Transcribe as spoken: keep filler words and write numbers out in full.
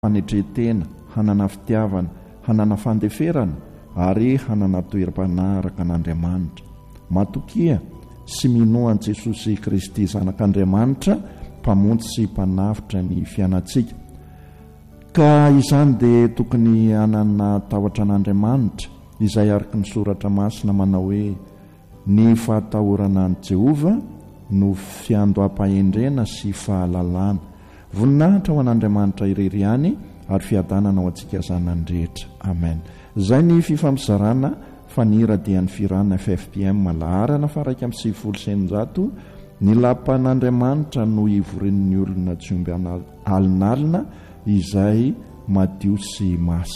fanetretena, hanana fitiavana, hanana fandeferana ary hanana toeram-panaraka an'Andriamanitra. Matokia sy minoan Jesosy Kristy zanak'Andriamanitra, mpamonjy sy mpanafitra ny fiainantsika. Ka izany dia tokony hanana tahotra an'Andriamanitra izay araka ny soratra masina manao hoe ny fahatahorana an' Jehova no fiandoam-pahendrena sy fahalalana. Voninahitra ho an'Andriamanitra irery ihany ary fiadanana ho antsika zanany rehetra. Amen. Izay ny fifamizarana fanira dia ny firana F F P M laharana faraka amin'ny sivifolo sy eninjato. Ny lapan'Andriamanitra no ivorin'ny olona tsy omby alinalina izay madio sy masina.